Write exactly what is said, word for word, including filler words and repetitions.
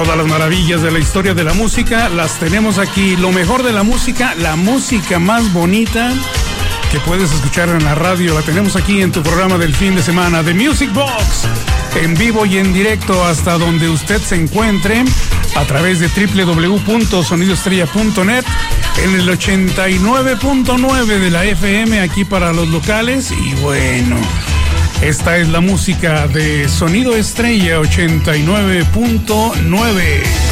Todas las maravillas de la historia de la música las tenemos aquí. Lo mejor de la música, la música más bonita que puedes escuchar en la radio, la tenemos aquí en tu programa del fin de semana, The Music Box, en vivo y en directo hasta donde usted se encuentre, a través de doble u doble u doble u punto sonido estrella punto net, en el ochenta y nueve punto nueve de la F M aquí para los locales. Y bueno, esta es la música de Sonido Estrella ochenta y nueve punto nueve.